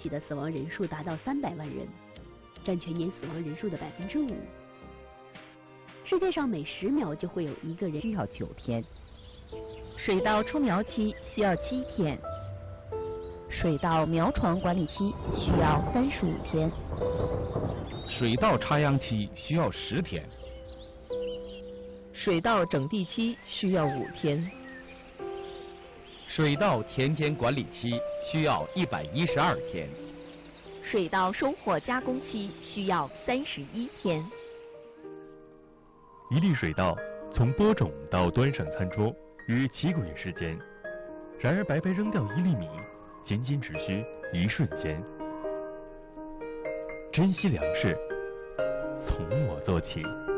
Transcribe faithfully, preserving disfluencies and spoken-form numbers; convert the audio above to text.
起的死亡人数达到三百万人，占全年死亡人数的百分之五。世界上每十秒就会有一个人需要九天，水稻出苗期需要七天，水稻苗床管理期需要三十五天， 水稻插秧期需要十天， 水稻整地期需要五天， 水稻田间管理期需要一百一十二天， 水稻收获加工期需要三十一天。 一粒水稻从播种到端上餐桌约七个月时间，然而白白扔掉一粒米，仅仅只需一瞬间。珍惜粮食，从我做起。